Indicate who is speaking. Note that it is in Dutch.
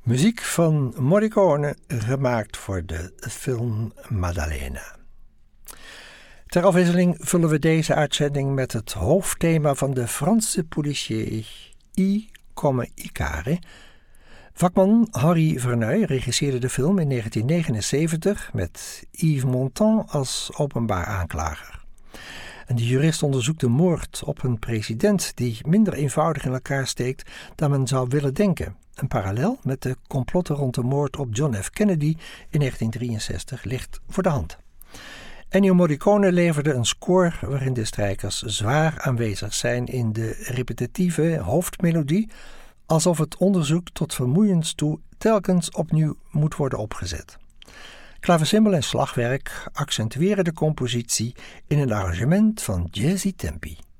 Speaker 1: Muziek van Morricone, gemaakt voor de film Maddalena. Ter afwisseling vullen we deze uitzending met het hoofdthema van de Franse policier I come Icare. Vakman Henri Verneuil regisseerde de film in 1979 met Yves Montand als openbaar aanklager. En de jurist onderzoekt de moord op een president die minder eenvoudig in elkaar steekt dan men zou willen denken. Een parallel met de complotten rond de moord op John F. Kennedy in 1963 ligt voor de hand. Ennio Morricone leverde een score waarin de strijkers zwaar aanwezig zijn in de repetitieve hoofdmelodie, alsof het onderzoek tot vermoeiens toe telkens opnieuw moet worden opgezet. Klavecimbal en slagwerk accentueren de compositie in een arrangement van Jazzy Tempi.